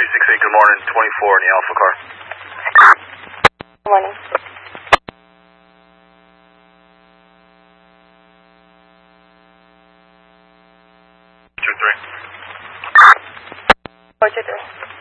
268, good morning. 24 in the Alpha car. Good morning. 23. 423.